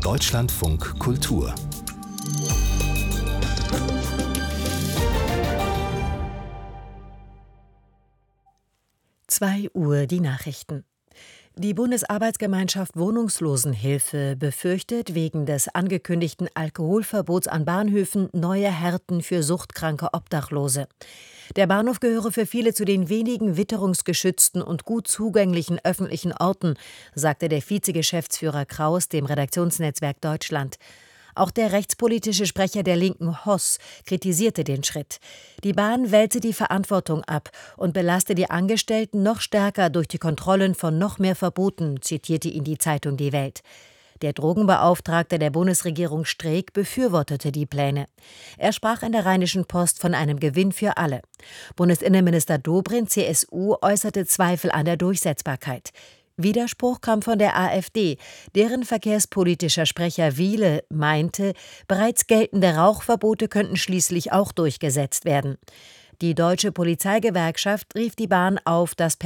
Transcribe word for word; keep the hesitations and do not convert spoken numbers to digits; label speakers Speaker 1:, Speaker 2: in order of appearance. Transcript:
Speaker 1: Deutschlandfunk Kultur.
Speaker 2: zwei Uhr die Nachrichten. Die Bundesarbeitsgemeinschaft Wohnungslosenhilfe befürchtet wegen des angekündigten Alkoholverbots an Bahnhöfen neue Härten für suchtkranke Obdachlose. Der Bahnhof gehöre für viele zu den wenigen witterungsgeschützten und gut zugänglichen öffentlichen Orten, sagte der Vizegeschäftsführer Kraus dem Redaktionsnetzwerk Deutschland. Auch der rechtspolitische Sprecher der Linken, Hoss, kritisierte den Schritt. Die Bahn wälze die Verantwortung ab und belaste die Angestellten noch stärker durch die Kontrollen von noch mehr Verboten, zitierte ihn die Zeitung Die Welt. Der Drogenbeauftragte der Bundesregierung Streeck befürwortete die Pläne. Er sprach in der Rheinischen Post von einem Gewinn für alle. Bundesinnenminister Dobrindt, C S U, äußerte Zweifel an der Durchsetzbarkeit. Widerspruch kam von der AfD, deren verkehrspolitischer Sprecher Wiele meinte, bereits geltende Rauchverbote könnten schließlich auch durchgesetzt werden. Die Deutsche Polizeigewerkschaft rief die Bahn auf, das